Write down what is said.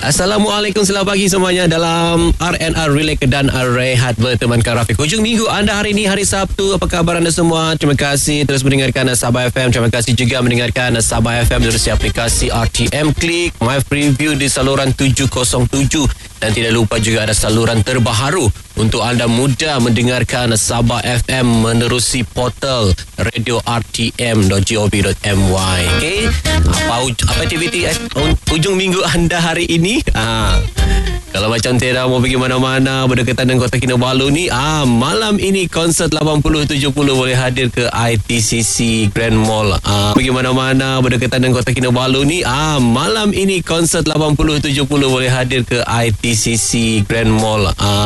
Assalamualaikum, selamat pagi semuanya dalam RNR Relax dan Rehat bertemankan Rafiq. Hujung minggu anda hari ini, hari Sabtu. Apa khabar anda semua? Terima kasih terus mendengarkan Sabah FM. Terima kasih juga mendengarkan Sabah FM melalui aplikasi RTM Klik, My Preview di saluran 707. Dan tidak lupa juga ada saluran terbaru untuk anda mudah mendengarkan Sabah FM menerusi portal radio rtm.gov.my. Okay? Apa aktiviti hujung minggu anda hari ini? Kalau macam Tera mau pergi mana-mana berdekatan dengan Kota Kinabalu ni, malam ini konsert 80-70 boleh hadir ke ITCC Grand Mall. Pergi mana-mana berdekatan dengan Kota Kinabalu ni, malam ini konsert 80-70 boleh hadir ke ITCC Grand Mall.